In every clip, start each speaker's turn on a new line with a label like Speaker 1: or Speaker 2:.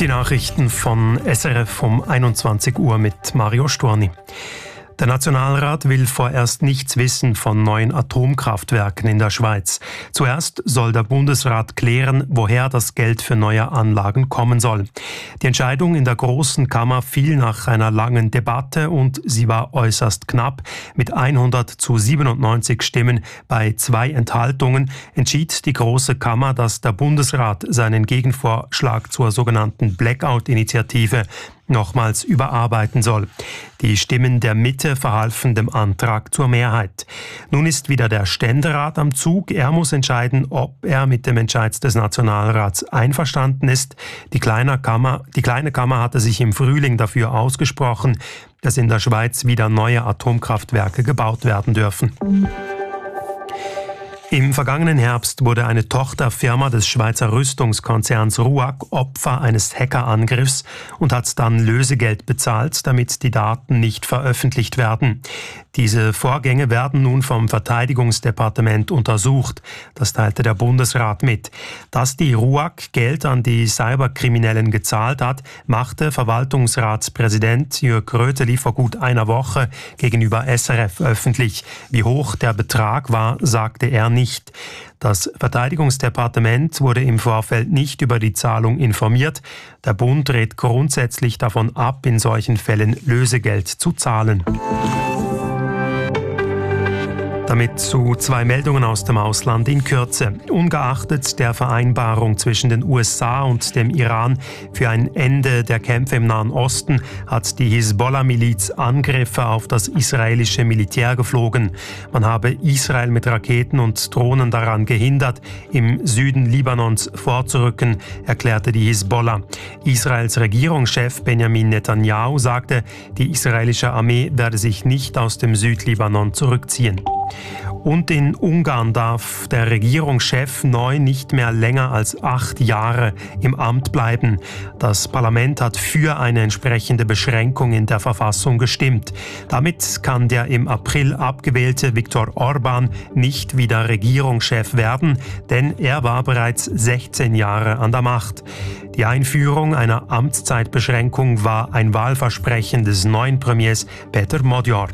Speaker 1: Die Nachrichten von SRF um 21 Uhr mit Mario Storni. Der Nationalrat will vorerst nichts wissen von neuen Atomkraftwerken in der Schweiz. Zuerst soll der Bundesrat klären, woher das Geld für neue Anlagen kommen soll. Die Entscheidung in der Grossen Kammer fiel nach einer langen Debatte und sie war äußerst knapp. Mit 100-97 Stimmen bei 2 Enthaltungen entschied die Grosse Kammer, dass der Bundesrat seinen Gegenvorschlag zur sogenannten Blackout-Initiative nochmals überarbeiten soll. Die Stimmen der Mitte verhalfen dem Antrag zur Mehrheit. Nun ist wieder der Ständerat am Zug. Er muss entscheiden, ob er mit dem Entscheid des Nationalrats einverstanden ist. Die kleine Kammer hatte sich im Frühling dafür ausgesprochen, dass in der Schweiz wieder neue Atomkraftwerke gebaut werden dürfen. Im vergangenen Herbst wurde eine Tochterfirma des Schweizer Rüstungskonzerns RUAG Opfer eines Hackerangriffs und hat dann Lösegeld bezahlt, damit die Daten nicht veröffentlicht werden. Diese Vorgänge werden nun vom Verteidigungsdepartement untersucht. Das teilte der Bundesrat mit. Dass die RUAG Geld an die Cyberkriminellen gezahlt hat, machte Verwaltungsratspräsident Jürg Röteli vor gut einer Woche gegenüber SRF öffentlich. Wie hoch der Betrag war, sagte er nicht. Das Verteidigungsdepartement wurde im Vorfeld nicht über die Zahlung informiert. Der Bund rät grundsätzlich davon ab, in solchen Fällen Lösegeld zu zahlen. Damit zu 2 Meldungen aus dem Ausland in Kürze. Ungeachtet der Vereinbarung zwischen den USA und dem Iran für ein Ende der Kämpfe im Nahen Osten hat die Hisbollah-Miliz Angriffe auf das israelische Militär geflogen. Man habe Israel mit Raketen und Drohnen daran gehindert, im Süden Libanons vorzurücken, erklärte die Hisbollah. Israels Regierungschef Benjamin Netanyahu sagte, die israelische Armee werde sich nicht aus dem Südlibanon zurückziehen. Und in Ungarn darf der Regierungschef neu nicht mehr länger als 8 Jahre im Amt bleiben. Das Parlament hat für eine entsprechende Beschränkung in der Verfassung gestimmt. Damit kann der im April abgewählte Viktor Orbán nicht wieder Regierungschef werden, denn er war bereits 16 Jahre an der Macht. Die Einführung einer Amtszeitbeschränkung war ein Wahlversprechen des neuen Premiers Peter Magyar.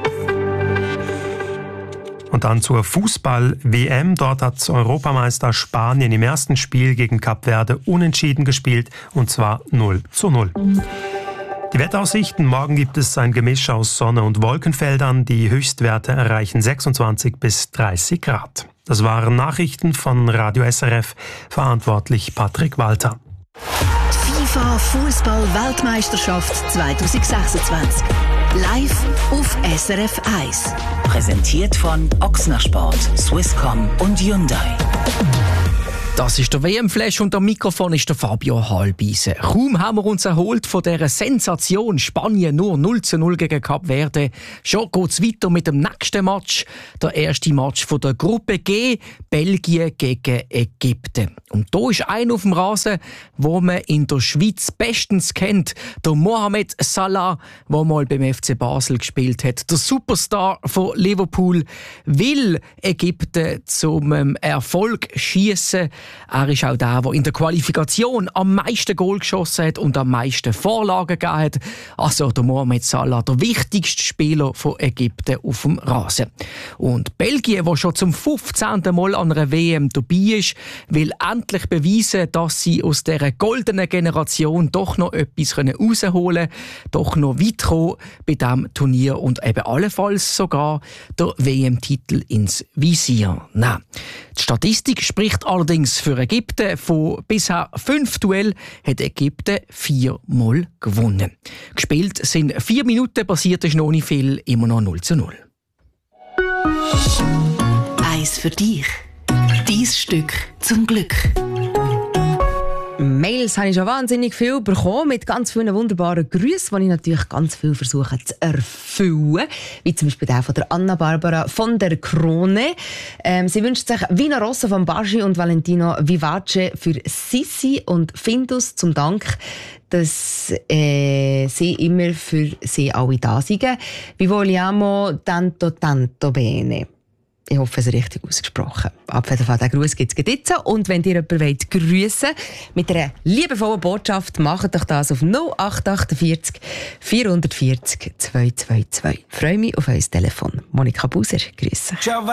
Speaker 1: Und dann zur Fußball-WM. Dort hat Europameister Spanien im ersten Spiel gegen Kap Verde unentschieden gespielt, und zwar 0:0. Die Wetteraussichten: Morgen gibt es ein Gemisch aus Sonne und Wolkenfeldern. Die Höchstwerte erreichen 26 bis 30 Grad. Das waren Nachrichten von Radio SRF, verantwortlich Patrick Walter.
Speaker 2: FIFA Fußball-Weltmeisterschaft 2026. Live auf SRF 1. Präsentiert von Ochsner Sport, Swisscom und Hyundai.
Speaker 3: Das ist der WM-Flash und am Mikrofon ist der Fabio Halbise. Kaum haben wir uns erholt von dieser Sensation Spanien nur 0:0 gegen Kap Verde. Schon geht es weiter mit dem nächsten Match. Der erste Match von der Gruppe G, Belgien gegen Ägypten. Und da ist einer auf dem Rasen, wo man in der Schweiz bestens kennt. Der Mohamed Salah, der mal beim FC Basel gespielt hat. Der Superstar von Liverpool will Ägypten zum Erfolg schiessen. Er ist auch der in der Qualifikation am meisten Goal geschossen hat und am meisten Vorlagen gegeben hat. Also der Mohamed Salah, der wichtigste Spieler von Ägypten auf dem Rasen. Und Belgien, das schon zum 15. Mal an einer WM dabei ist, will endlich beweisen, dass sie aus dieser goldenen Generation doch noch etwas rausholen können, doch noch weit kommen bei diesem Turnier und eben allenfalls sogar der WM-Titel ins Visier nehmen. Die Statistik spricht allerdings für Ägypten. Von bisher 5 Duellen hat Ägypten 4-mal gewonnen. Gespielt sind 4 Minuten, passiert ist noch nicht viel, immer noch 0:0.
Speaker 2: Eins für dich. Dein Stück zum Glück.
Speaker 4: Mails habe ich schon wahnsinnig viel bekommen, mit ganz vielen wunderbaren Grüßen, die ich natürlich ganz viel versuche zu erfüllen. Wie zum Beispiel der von der Anna-Barbara von der Krone. Sie wünscht sich Vino Rosso von Baggi und Valentino Vivace für Sissi und Findus zum Dank, dass sie immer für sie alle da sind. Vi vogliamo tanto tanto bene. Ich hoffe, es ist richtig ausgesprochen. Auf jeden Fall, den Gruß gibt es jetzt. Und wenn ihr jemanden grüssen wollt, mit einer liebevollen Botschaft, macht doch das auf 0848 440 222. Ich freue mich auf euer Telefon. Monika Buser, grüße.